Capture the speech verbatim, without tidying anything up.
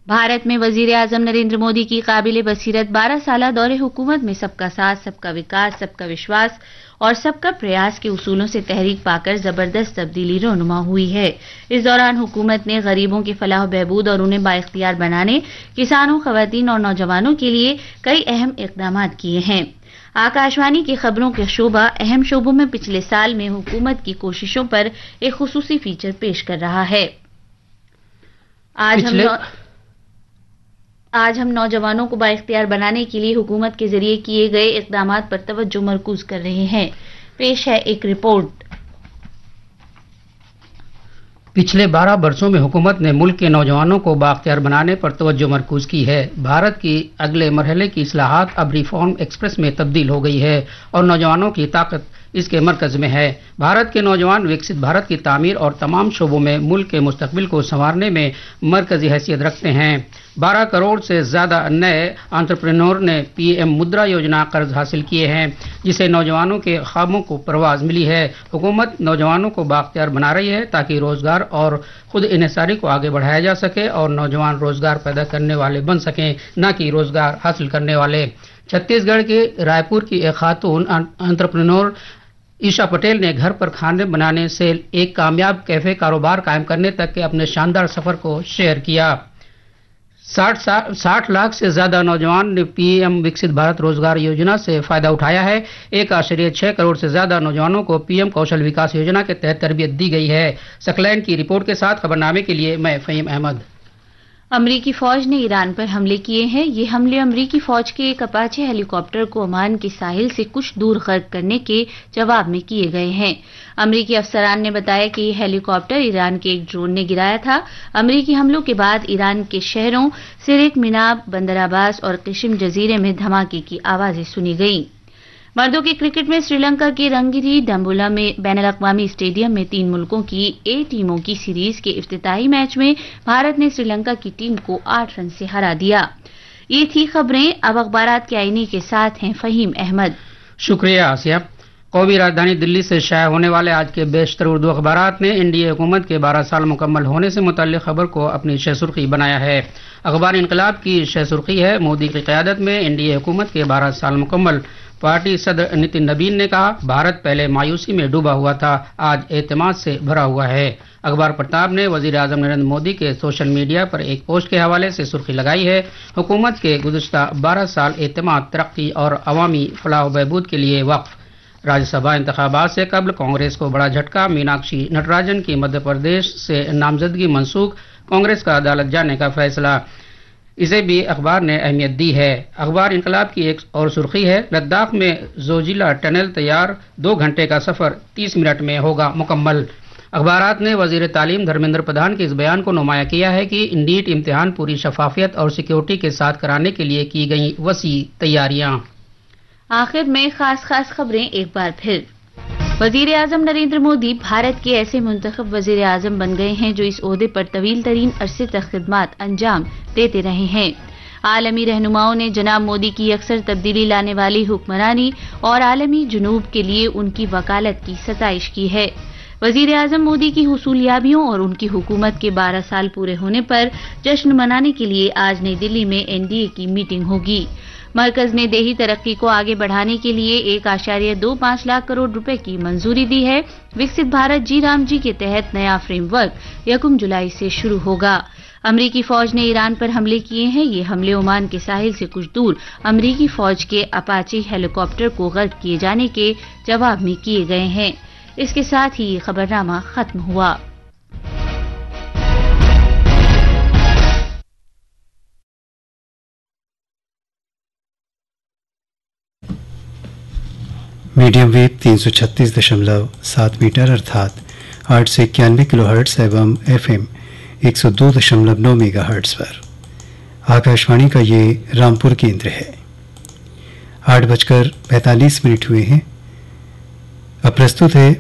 भारत में वजीर आजम नरेंद्र मोदी की काबिल बसीरत बारह साल दौरे हुकूमत में सबका साथ, सबका विकास, सबका विश्वास और सबका प्रयास के उसूलों से तहरीक पाकर जबरदस्त तब्दीली रोनुमा हुई है। इस दौरान हुकूमत ने गरीबों की फलाह बहबूद और उन्हें बाइख्तियार बनाने, किसानों, खवातीन और नौजवानों के लिए कई अहम इकदाम किए हैं। आकाशवाणी की खबरों के शोबा अहम शोबों में पिछले साल में हुकूमत की कोशिशों पर एक खुसूसी फीचर पेश कर रहा है। आज हम नौ... आज हम नौजवानों को बाइख्तियार बनाने के लिए हुकूमत के जरिए किए गए इकदामात पर तवज्जो मरकूज कर रहे हैं। पेश है एक रिपोर्ट। पिछले बारह वर्षों में हुकूमत ने मुल्क के नौजवानों को बाख्तियार बनाने पर तवज्जो मरकूज की है। भारत की अगले मरहले की इस्लाहात अब रिफॉर्म एक्सप्रेस में तब्दील हो गई है और नौजवानों की ताकत इसके मरकज में है। भारत के नौजवान विकसित भारत की तामीर और तमाम शोबों में मुल्क के मुस्तकबिल को संवारने में मरकजी हैसियत रखते हैं। बारह करोड़ से ज्यादा नए एंटरप्रेन्योर ने पीएम मुद्रा योजना कर्ज हासिल किए हैं, जिसे नौजवानों के ख्वाबों को परवाज मिली है। हुकूमत नौजवानों को बाख्तियार बना रही है ताकि रोजगार और खुद इन्हिसारी को आगे बढ़ाया जा सके और नौजवान रोजगार पैदा करने वाले बन सकें, न कि रोजगार हासिल करने वाले। छत्तीसगढ़ के रायपुर की एक खातून एंटरप्रेन्योर ईशा पटेल ने घर पर खाने बनाने से एक कामयाब कैफे कारोबार कायम करने तक के अपने शानदार सफर को शेयर किया। साठ साठ लाख से ज्यादा नौजवान ने पीएम विकसित भारत रोजगार योजना से फायदा उठाया है। एक आश्चर्य छह करोड़ से ज्यादा नौजवानों को पीएम कौशल विकास योजना के तहत तरबियत दी गई है। सकलैन की रिपोर्ट के साथ खबरनामे के लिए मैं फहीम अहमद। अमरीकी फौज ने ईरान पर हमले किए हैं। ये हमले अमरीकी फौज के एक अपाचे हेलीकॉप्टर को ओमान के साहिल से कुछ दूर गर्क करने के जवाब में किए गए हैं। अमरीकी अफसरान ने बताया कि यह हेलीकॉप्टर ईरान के एक ड्रोन ने गिराया था। अमरीकी हमलों के बाद ईरान के शहरों सिरिक, मिनाब, बंदर अब्बास और किशिम जजीरे में धमाके की आवाजें सुनी गईं। मर्दों के क्रिकेट में श्रीलंका के रंगिरी डम्बुला में बैनुल-अक़वामी स्टेडियम में तीन मुल्कों की ए टीमों की सीरीज के इफ्तिताही मैच में भारत ने श्रीलंका की टीम को आठ रन से हरा दिया। ये थी खबरें। अब अखबारात के आईने के साथ हैं फहीम अहमद। शुक्रिया आसिया। कौमी राजधानी दिल्ली से शाया होने वाले आज के बेशतर उर्दू अखबारात ने एनडीए हुकूमत के बारह साल मुकम्मल होने से मुतल्लिक खबर को अपनी शह सुर्खी बनाया है। अखबार इनकलाब की शह सुर्खी है, मोदी की क़यादत में एनडीए हुकूमत के बारह साल मुकम्मल। पार्टी सदर नितिन नबीन ने कहा, भारत पहले मायूसी में डूबा हुआ था, आज एतमाद से भरा हुआ है। अखबार प्रताप ने वजीर आजम नरेंद्र मोदी के सोशल मीडिया पर एक पोस्ट के हवाले से सुर्खी लगाई है, हुकूमत के गुज़िश्ता बारह साल एतमाद, तरक्की और अवामी फलाह बहबूद के लिए वक्फ। राज्यसभा इंतखाबात से कबल कांग्रेस को बड़ा झटका, मीनाक्षी नटराजन की मध्य प्रदेश से नामजदगी मनसूख, कांग्रेस का अदालत जाने का फैसला। इसे भी अखबार ने अहमियत दी है। अखबार इनकलाब की एक और सुर्खी है, लद्दाख में जोजिला टनल तैयार, दो घंटे का सफर तीस मिनट में होगा मुकम्मल। अखबारात ने वजीर तालीम धर्मेंद्र प्रधान के इस बयान को नुमाया किया है कि नीट इम्तिहान पूरी शफाफियत और सिक्योरिटी के साथ कराने के लिए की गई वसी तैयारियां। आखिर में खास खास खबरें एक बार फिर। वजीर आजम नरेंद्र मोदी भारत के ऐसे मुंतखब वजीर आजम बन गए हैं जो इस ओहदे पर तवील तरीन अरसे तक खिदमत अंजाम देते रहे हैं। आलमी रहनुमाओं ने जनाब मोदी की अक्सर तब्दीली लाने वाली हुक्मरानी और आलमी जुनूब के लिए उनकी वकालत की सताइश की है। वजीर आजम मोदी की हुसूलियाबियों और उनकी हुकूमत के बारह साल पूरे होने पर जश्न मनाने के लिए आज नई दिल्ली में एनडीए की मीटिंग होगी। मरकज ने देही तरक्की को आगे बढ़ाने के लिए एक आशार्य दो पांच लाख करोड़ रुपए की मंजूरी दी है। विकसित भारत जी राम जी के तहत नया फ्रेमवर्क यकम जुलाई से शुरू होगा। अमरीकी फौज ने ईरान पर हमले किए हैं। ये हमले ओमान के साहिल से कुछ दूर अमरीकी फौज के अपाचे हेलीकॉप्टर को गर्क किए जाने के जवाब में किए गए हैं। इसके साथ ही ये खबरनामा खत्म हुआ। मीडियम वेव तीन सौ छत्तीस दशमलव सात मीटर अर्थात आठ सौ इक्यानवे किलो हर्ट्स एवं एफ एम एक सौ दो दशमलव नौ मेगा हर्ट्स पर आकाशवाणी का ये रामपुर केंद्र है। आठ बजकर पैंतालीस मिनट हुए हैं। अब प्रस्तुत है